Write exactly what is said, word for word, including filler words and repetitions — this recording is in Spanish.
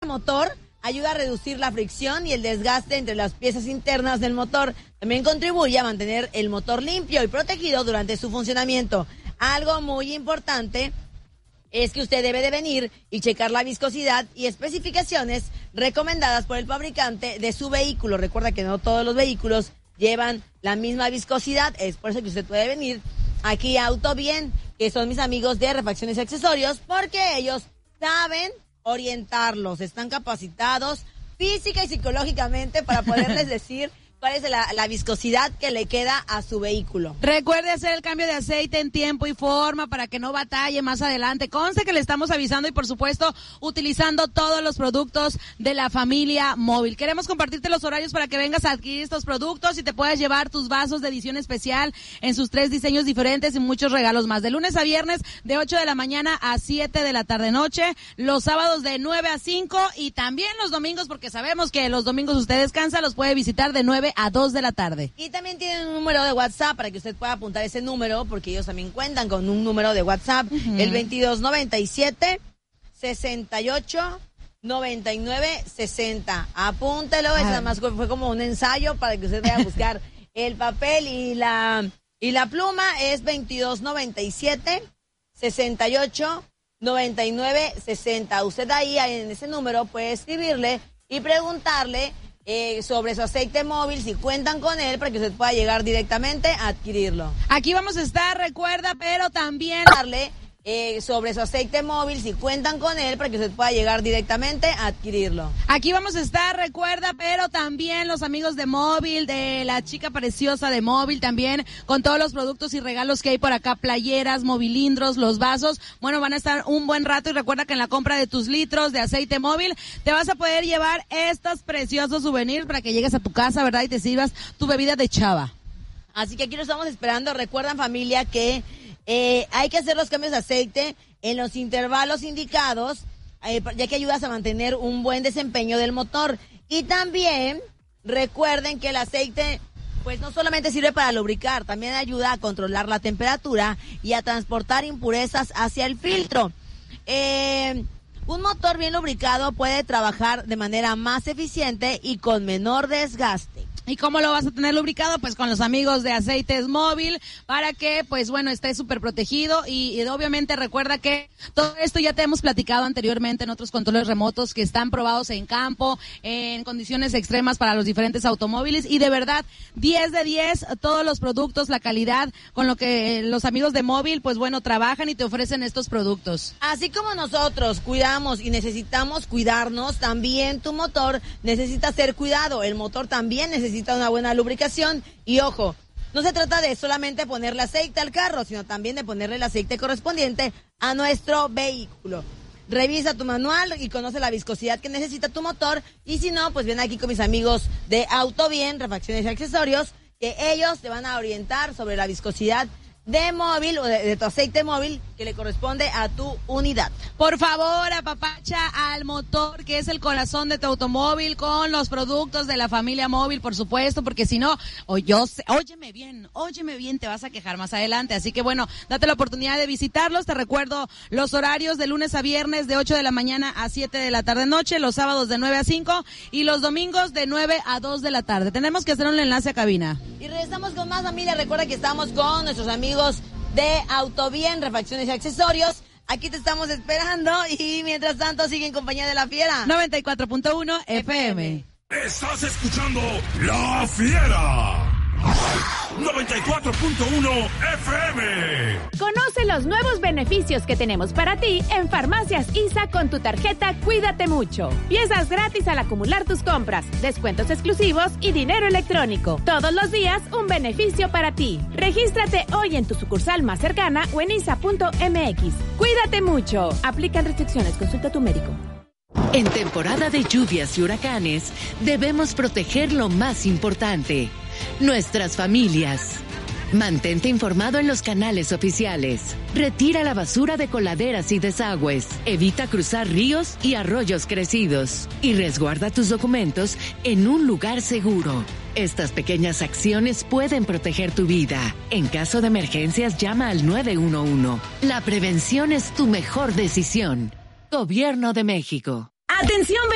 motor ayuda a reducir la fricción y el desgaste entre las piezas internas del motor. También contribuye a mantener el motor limpio y protegido durante su funcionamiento. Algo muy importante es que usted debe de venir y checar la viscosidad y especificaciones recomendadas por el fabricante de su vehículo. Recuerda que no todos los vehículos llevan la misma viscosidad, es por eso que usted puede venir aquí a Autobien, que son mis amigos de Refacciones y Accesorios, porque ellos saben orientarlos, están capacitados física y psicológicamente para poderles decir cuál es la, la viscosidad que le queda a su vehículo. Recuerde hacer el cambio de aceite en tiempo y forma para que no batalle más adelante. Conste que le estamos avisando y, por supuesto, utilizando todos los productos de la familia Móvil. Queremos compartirte los horarios para que vengas a adquirir estos productos y te puedas llevar tus vasos de edición especial en sus tres diseños diferentes y muchos regalos más. De lunes a viernes, de ocho de la mañana a siete de la tarde-noche. Los sábados de nueve a cinco y también los domingos, porque sabemos que los domingos usted descansa, los puede visitar de nueve a dos de la tarde. Y también tienen un número de WhatsApp para que usted pueda apuntar ese número, porque ellos también cuentan con un número de WhatsApp, uh-huh. El veintidós noventa y siete, sesenta y ocho, noventa y nueve, sesenta. Apúntelo, es nada más fue como un ensayo para que usted vaya a buscar el papel y la y la pluma. Es veintidós noventa y siete, sesenta y ocho, noventa y nueve, sesenta. Usted ahí en ese número puede escribirle y preguntarle Eh, sobre su aceite móvil, si cuentan con él, para que usted pueda llegar directamente a adquirirlo. Aquí vamos a estar, recuerda, pero también darle eh, sobre su aceite móvil, si cuentan con él, para que usted pueda llegar directamente a adquirirlo. Aquí vamos a estar, recuerda, pero también los amigos de Móvil, de la chica preciosa de Móvil, también con todos los productos y regalos que hay por acá, playeras, movilindros, los vasos, bueno, van a estar un buen rato. Y recuerda que en la compra de tus litros de aceite móvil te vas a poder llevar estos preciosos souvenirs para que llegues a tu casa, ¿verdad? Y te sirvas tu bebida de chava. Así que aquí lo estamos esperando. Recuerdan, familia, que Eh, hay que hacer los cambios de aceite en los intervalos indicados, eh, ya que ayudas a mantener un buen desempeño del motor. Y también recuerden que el aceite pues no solamente sirve para lubricar, también ayuda a controlar la temperatura y a transportar impurezas hacia el filtro. Eh, un motor bien lubricado puede trabajar de manera más eficiente y con menor desgaste. ¿Y cómo lo vas a tener lubricado? Pues con los amigos de Aceites Móvil, para que, pues bueno, esté súper protegido. Y, y obviamente recuerda que todo esto ya te hemos platicado anteriormente en otros controles remotos que están probados en campo, en condiciones extremas para los diferentes automóviles. Y de verdad, diez de diez, todos los productos, la calidad con lo que los amigos de Móvil, pues bueno, trabajan y te ofrecen estos productos. Así como nosotros cuidamos y necesitamos cuidarnos, también tu motor necesita ser cuidado. El motor también necesita una buena lubricación. Y ojo, no se trata de solamente ponerle aceite al carro, sino también de ponerle el aceite correspondiente a nuestro vehículo. Revisa tu manual y conoce la viscosidad que necesita tu motor, y si no, pues ven aquí con mis amigos de Autobien, Refacciones y Accesorios, que ellos te van a orientar sobre la viscosidad de móvil o de, de tu aceite móvil que le corresponde a tu unidad. Por favor, apapacha al motor, que es el corazón de tu automóvil, con los productos de la familia Móvil, por supuesto, porque si no, o yo sé, óyeme bien, óyeme bien, te vas a quejar más adelante. Así que bueno, date la oportunidad de visitarlos. Te recuerdo los horarios de lunes a viernes de ocho de la mañana a siete de la tarde noche, los sábados de nueve a cinco y los domingos de nueve a dos de la tarde. Tenemos que hacer un enlace a cabina. Y regresamos con más, familia. Recuerda que estamos con nuestros amigos de Autobien, Refacciones y Accesorios. Aquí te estamos esperando y mientras tanto sigue en compañía de La Fiera. noventa y cuatro punto uno F M. Estás escuchando La Fiera. noventa y cuatro punto uno F M. Conoce los nuevos beneficios que tenemos para ti en Farmacias I S A con tu tarjeta Cuídate Mucho. Piezas gratis al acumular tus compras, descuentos exclusivos y dinero electrónico. Todos los días un beneficio para ti. Regístrate hoy en tu sucursal más cercana o en I S A punto M X. Cuídate mucho. Aplican restricciones. Consulta a tu médico. En temporada de lluvias y huracanes, debemos proteger lo más importante: nuestras familias. Mantente informado en los canales oficiales. Retira la basura de coladeras y desagües. Evita cruzar ríos y arroyos crecidos. Y resguarda tus documentos en un lugar seguro. Estas pequeñas acciones pueden proteger tu vida. En caso de emergencias, llama al nueve uno uno. La prevención es tu mejor decisión. Gobierno de México. ¡Atención!